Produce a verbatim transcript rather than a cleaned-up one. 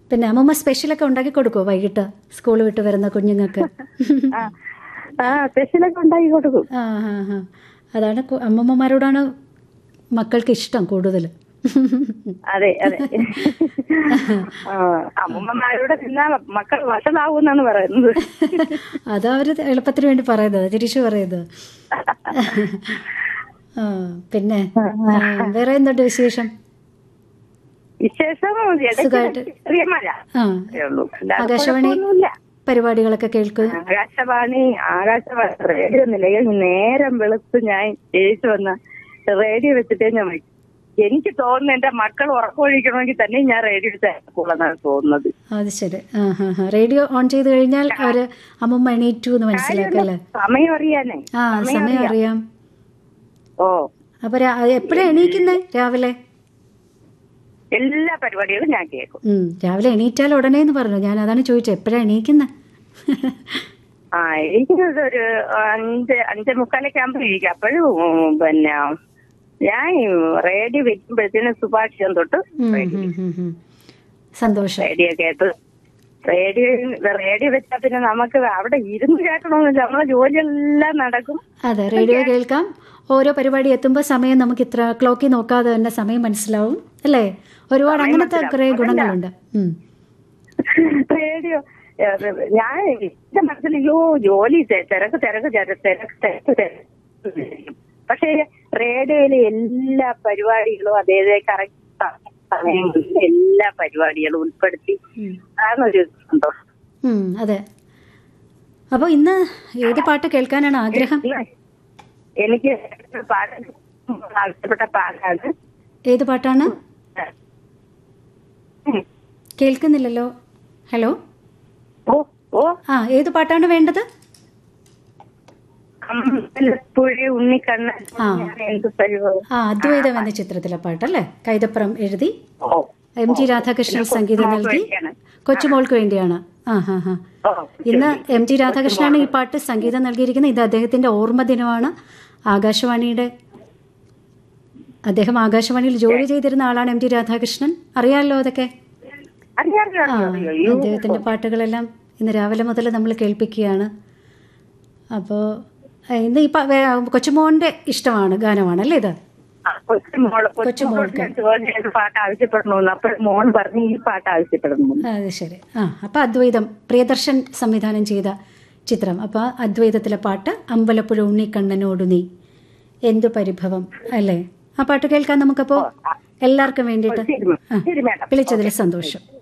പിന്നെ അമ്മമ്മ സ്പെഷ്യലൊക്കെ ഉണ്ടാക്കി കൊടുക്കുമോ വൈകിട്ട് സ്കൂൾ വിട്ട് വരുന്ന കുഞ്ഞുങ്ങൾക്ക്? ആ സ്പെഷ്യലൊക്കെ ഉണ്ടാക്കി കൊടുക്കും. ആ ഹാ ഹാ അതാണ് അമ്മമ്മമാരോടാണ് മക്കൾക്ക് ഇഷ്ടം കൂടുതൽ. അതെ അതെ. അമ്മമ്മമാരോട് തിന്നാ മക്കൾ വഷളാവൂന്നാണ് പറയുന്നത്. അതാ അവര് എളുപ്പത്തിന് വേണ്ടി പറയുന്നത്, തിരിച്ചു പറയുന്നത്. ആ പിന്നെ വേറെ എന്തുണ്ട് വിശേഷം? വിശേഷം സുഖമായിട്ട്. ചെറിയ മഴ ആ ആകാശവാണി പരിപാടികളൊക്കെ കേൾക്കുക. ആകാശവാണി ആകാശവാണി റേഡിയോ നിലയിൽ നേരം വെളുത്ത് ഞാൻ ജയിച്ചു വന്ന റേഡിയോ വെച്ചിട്ടേ ഞാൻ വയ്ക്കും. എനിക്ക് തോന്നുന്നു എന്റെ മക്കൾ ഉറക്കൊഴിക്കണമെങ്കിൽ തന്നെ ഞാൻ റേഡിയോ വെച്ചാണ് തോന്നുന്നത്. അത് ശരി. ആ ഹാ ഹാ റേഡിയോ ഓൺ ചെയ്ത് കഴിഞ്ഞാൽ അവര് അമ്മമ്മ എണീറ്റു എന്ന് മനസ്സിലാക്കല്ലേ? സമയം അറിയാനേ. ആ സമയം അറിയാം. ഓ അപ്പൊ എപ്പോഴാ എണീക്കുന്നത്? രാവിലെ എല്ലാ പരിപാടികളും ഞാൻ കേൾക്കും. രാവിലെ എണീറ്റാൽ ഉടനെ എന്ന് പറഞ്ഞു. ഞാൻ അതാണ് ചോദിച്ചത്, എപ്പോഴാ എണീക്കുന്നത്? ആ എണീക്കുന്നത് ഒരു അഞ്ച് അഞ്ചേ മുക്കാലൊക്കെ ആകുമ്പോൾ ഇരിക്കും. അപ്പോഴും പിന്നെ ഞാൻ റേഡിയോ വെക്കുമ്പോഴത്തേനും സുഭാഷിതം തൊട്ട് സന്തോഷം റേഡിയോ കേട്ട് റേഡിയോ റേഡിയോ വെച്ചാൽ പിന്നെ നമുക്ക് അവിടെ ഇരുന്ന് കേൾക്കണമെന്നില്ല, നമ്മളെ ജോലിയെല്ലാം നടക്കും. അതെ, റേഡിയോ കേൾക്കാം. ഓരോ പരിപാടി എത്തുമ്പോൾ സമയം നമുക്ക് ഇത്ര ക്ലോക്കിൽ നോക്കാതെ തന്നെ സമയം മനസ്സിലാവും അല്ലേ? ഒരുപാട് അങ്ങനത്തെ കുറെ ഗുണങ്ങളുണ്ട് റേഡിയോ. ഞാൻ എന്റെ മനസ്സിൽ അയ്യോ ജോലി തിരക്ക് തിരക്ക് തിരക്ക് തിരക്ക് തിരക്ക് പക്ഷേ റേഡിയോയിലെ എല്ലാ പരിപാടികളും അതേ കറക്റ്റ് സമയങ്ങളിൽ എല്ലാ പരിപാടികളും ഉൾപ്പെടുത്തി അതാണൊരു സന്തോഷം. അതെ. അപ്പൊ ഇന്ന് ഏത് പാട്ട് കേൾക്കാനാണ് ആഗ്രഹം? എനിക്ക് പാട്ട് ആവശ്യപ്പെട്ട പാട്ടാണ്. ഏത് പാട്ടാണ്? കേൾക്കുന്നില്ലല്ലോ. ഹലോ. ഓ ഓ ആ ഏത് പാട്ടാണ് വേണ്ടത്? ആ അദ്വൈതം എന്ന ചിത്രത്തിലെ പാട്ടല്ലേ? കൈതപ്പുറം എഴുതി എം ജി രാധാകൃഷ്ണൻ സംഗീതം നൽകി കൊച്ചുമോൾക്ക് വേണ്ടിയാണ്. ആ ഹാ ഹാ ഇന്ന് എം ജി രാധാകൃഷ്ണനാണ് ഈ പാട്ട് സംഗീതം നൽകിയിരിക്കുന്നത്. ഇത് അദ്ദേഹത്തിന്റെ ഓർമ്മ ദിനമാണ്. ആകാശവാണിയുടെ അദ്ദേഹം ആകാശവാണിയിൽ ജോലി ചെയ്തിരുന്ന ആളാണ് എം ജി രാധാകൃഷ്ണൻ. അറിയാമല്ലോ അതൊക്കെ. ആ അദ്ദേഹത്തിന്റെ പാട്ടുകളെല്ലാം ഇന്ന് രാവിലെ മുതൽ നമ്മൾ കേൾപ്പിക്കുകയാണ്. അപ്പോൾ ഇന്ന് ഈ കൊച്ചുമോന്റെ ഇഷ്ടമാണ് ഗാനമാണല്ലേ ഇത്? കൊച്ചുമോൾക്ക് പാട്ട് ആവശ്യപ്പെടണമെന്ന് അപ്പോൾ മോൻ പറഞ്ഞു ഈ പാട്ട് ആവശ്യപ്പെടുന്നു. അത് ശരി. ആ അപ്പൊ അദ്വൈതം പ്രിയദർശൻ സംവിധാനം ചെയ്ത ചിത്രം. അപ്പൊ അദ്വൈതത്തിലെ പാട്ട് അമ്പലപ്പുഴ ഉണ്ണിക്കണ്ണനോടു നീ എന്തു പരിഭവം അല്ലേ? ആ പാട്ട് കേൾക്കാൻ നമുക്കപ്പോ എല്ലാവർക്കും വേണ്ടിയിട്ട്. വിളിച്ചതിൽ സന്തോഷം.